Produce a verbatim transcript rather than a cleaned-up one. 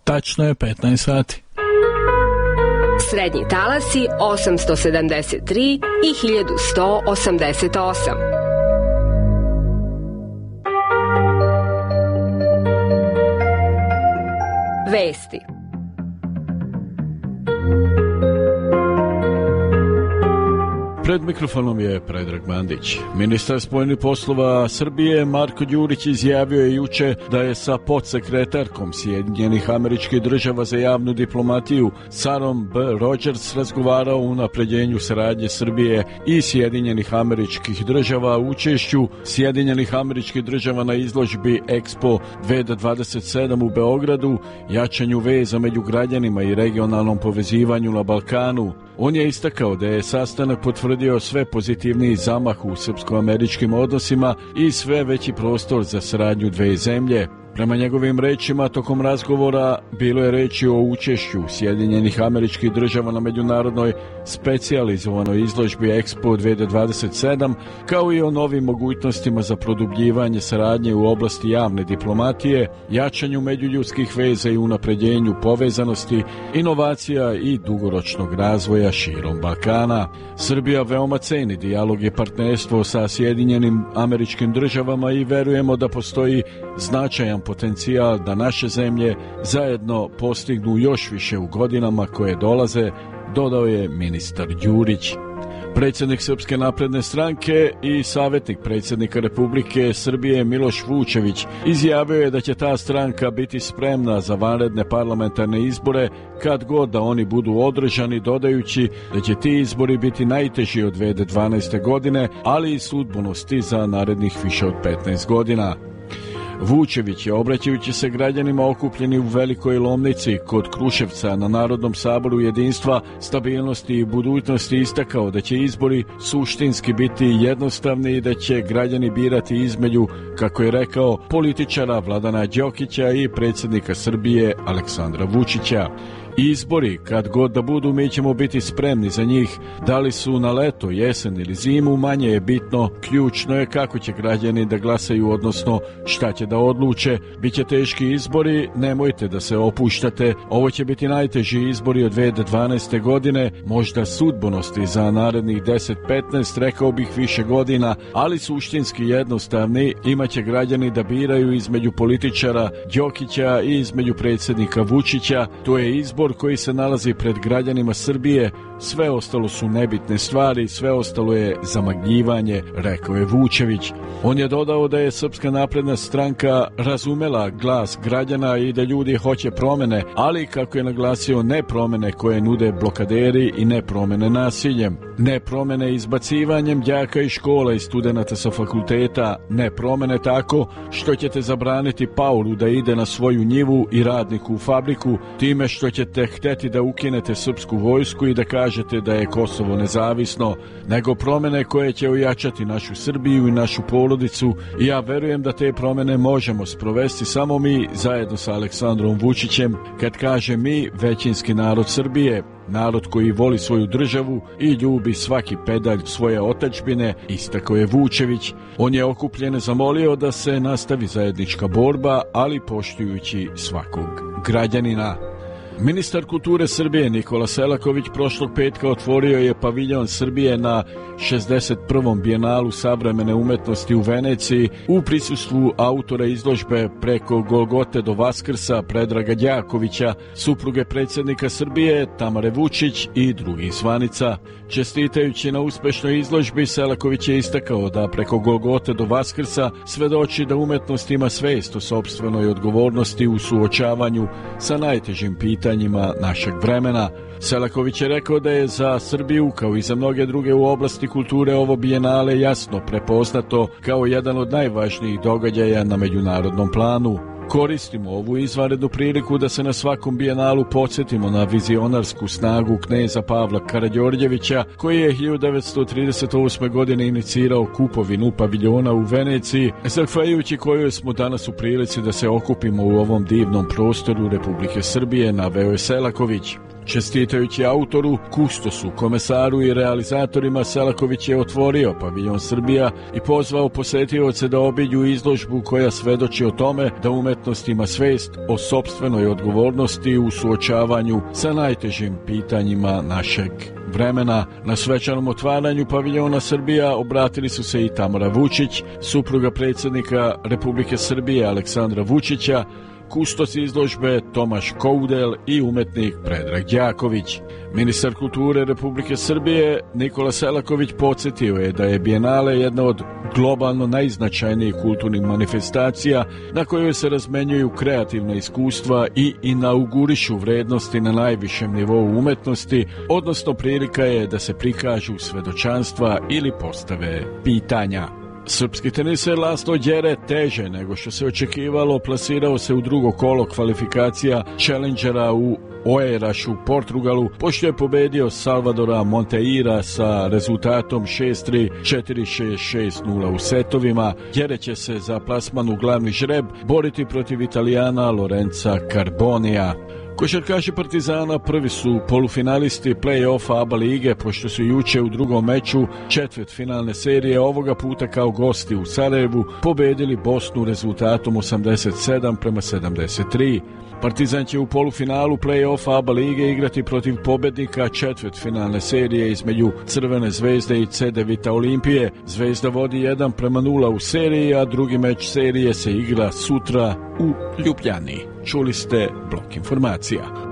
Tačno je petnaest sati. Srednji talasi osamsto sedamdeset tri i hiljadu sto osamdeset osam. Vesti. Pred mikrofonom je Predrag Mandić. Ministar spoljnih poslova Srbije Marko Đurić izjavio je juče da je sa podsekretarkom Sjedinjenih Američkih Država za javnu diplomatiju Sarom B. Rogers razgovarao o unapređenju saradnje Srbije i Sjedinjenih Američkih Država u učešću Sjedinjenih Američkih Država na izložbi Expo dve hiljade dvadeset sedam u Beogradu, jačanju veza među građanima i regionalnom povezivanju na Balkanu. On je istakao da je sastanak potvrdio sve pozitivniji zamah u srpsko-američkim odnosima i sve veći prostor za saradnju dve zemlje. Prema njegovim rečima, tokom razgovora bilo je reči o učešću Sjedinjenih Američkih Država na međunarodnoj specijalizovanoj izložbi Expo dve hiljade dvadeset sedam, kao i o novim mogućnostima za produbljivanje saradnje u oblasti javne diplomatije, jačanju međuljudskih veza i unapređenju povezanosti, inovacija i dugoročnog razvoja širom Balkana. Srbija veoma ceni dijalog i partnerstvo sa Sjedinjenim Američkim Državama i verujemo da postoji značajan potencijal da naše zemlje zajedno postignu još više u godinama koje dolaze, dodao je ministar Đurić. Predsjednik Srpske napredne stranke i savjetnik predsjednika Republike Srbije Miloš Vučević izjavio je da će ta stranka biti spremna za vanredne parlamentarne izbore kad god da oni budu održani, dodajući da će ti izbori biti najteži od dve hiljade dvanaeste. godine, ali i sudbonosti za narednih više od petnaest godina. Vučević je, obraćajući se građanima okupljeni u Velikoj Lomnici kod Kruševca na Narodnom saboru jedinstva, stabilnosti i budućnosti, istakao da će izbori suštinski biti jednostavni i da će građani birati između, kako je rekao, političara Vladana Đokića i predsjednika Srbije Aleksandra Vučića. Izbori, kad god da budu, mi ćemo biti spremni za njih. Da li su na leto, jesen ili zimu, manje je bitno. Ključno je kako će građani da glasaju, odnosno šta će da odluče. Biće teški izbori, nemojte da se opuštate. Ovo će biti najteži izbori od dve hiljade dvanaeste. godine, možda sudbonosti za narednih deset petnaest, rekao bih više godina, ali suštinski jednostavni. Imaće građani da biraju između političara Đokića i između predsjednika Vučića. To je izbor koji se nalazi pred građanima Srbije, sve ostalo su nebitne stvari, sve ostalo je zamagljivanje, rekao je Vučević. On je dodao da je Srpska napredna stranka razumela glas građana i da ljudi hoće promene, ali kako je naglasio, ne promene koje nude blokaderi i ne promene nasiljem, ne promene izbacivanjem đaka iz škola i studenata sa fakulteta, ne promene tako što ćete zabraniti Paulu da ide na svoju njivu i radniku u fabriku, time što ćete hteti da ukinete srpsku vojsku i da kažete da je Kosovo nezavisno, nego promene koje će ojačati našu Srbiju i našu porodicu, i ja verujem da te promene možemo sprovesti samo mi zajedno sa Aleksandrom Vučićem. Kad kaže mi, većinski narod Srbije, narod koji voli svoju državu i ljubi svaki pedalj svoje otadžbine, istakao je Vučević. On je okupljene zamolio da se nastavi zajednička borba, ali poštujući svakog građanina. Ministar kulture Srbije Nikola Selaković prošlog petka otvorio je paviljon Srbije na šezdeset prvom bijenalu savremene umetnosti u Veneciji u prisustvu autora izložbe Preko Golgote do Vaskrsa Predraga Đakovića, supruge predsjednika Srbije Tamare Vučić i drugih zvanica. Čestitajući na uspešnoj izložbi, Selaković je istakao da Preko Golgote do Vaskrsa svedoči da umetnost ima svest o sopstvenoj odgovornosti u suočavanju sa najtežim pitanjima našeg vremena. Selaković je rekao da je za Srbiju, kao i za mnoge druge u oblasti kulture, ovo bijenale jasno prepoznato kao jedan od najvažnijih događaja na međunarodnom planu. Koristimo ovu izvanrednu priliku da se na svakom bijenalu podsjetimo na vizionarsku snagu kneza Pavla Karađorđevića, koji je hiljadu devetsto trideset osme. godine inicirao kupovinu paviljona u Veneciji, zahvaljujući kojoj smo danas u prilici da se okupimo u ovom divnom prostoru Republike Srbije, naveo je Selaković. Čestitajući autoru, kustosu, komesaru i realizatorima, Selaković je otvorio paviljon Srbija i pozvao posetioce da obiđu izložbu koja svedoči o tome da umetnost ima svest o sopstvenoj odgovornosti u suočavanju sa najtežim pitanjima našeg vremena. Na svečanom otvaranju paviljona Srbija obratili su se i Tamara Vučić, supruga predsjednika Republike Srbije Aleksandra Vučića, kustos izložbe Tomaš Koudel i umetnik Predrag Đaković. Ministar kulture Republike Srbije Nikola Selaković podsjetio je da je Bijenale jedna od globalno najznačajnijih kulturnih manifestacija na kojoj se razmenjuju kreativna iskustva i inaugurišu vrednosti na najvišem nivou umetnosti, odnosno prilika je da se prikažu svedočanstva ili postave pitanja. Srpski teniser Laslo Đere teže nego što se očekivalo plasirao se u drugo kolo kvalifikacija Challengera u Oeiras u Portugalu, pošto je pobedio Salvadora Monteira sa rezultatom šest tri, četiri šest, šest nula u setovima. Đere će se za plasman u glavni žreb boriti protiv Italijana Lorenza Carbonija. Košarkaši Partizana prvi su polufinalisti play-offa A B A lige, pošto su juče u drugom meču četvrtfinalne serije ovoga puta kao gosti u Sarajevu pobedili Bosnu rezultatom osamdeset sedam prema sedamdeset tri. Partizan će u polufinalu play-offa A B A lige igrati protiv pobednika četvrtfinalne serije između Crvene zvezde i Cedevita Olimpije. Zvezda vodi jedan prema nula u seriji, a drugi meč serije se igra sutra u Ljubljani. Čuli ste blok informacija.